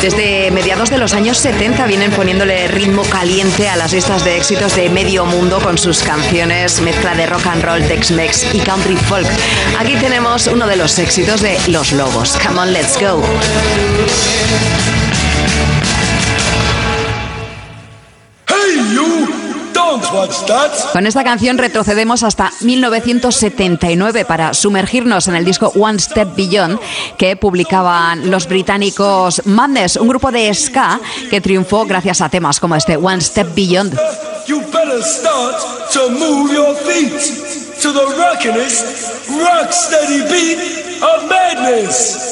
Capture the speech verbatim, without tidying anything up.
Desde mediados de los años setenta vienen poniéndole ritmo caliente a las listas de éxitos de medio mundo con sus canciones, mezcla de rock and roll, Tex-Mex y country folk. Aquí tenemos uno de los éxitos de Los Lobos. Come on, let's go. Hey, you! Don't watch that. Con esta canción retrocedemos hasta mil novecientos setenta y nueve para sumergirnos en el disco One Step Beyond que publicaban los británicos Madness, un grupo de ska que triunfó gracias a temas como este One Step Beyond. You better start to move your feet to the rockin'est, rock steady beat of madness.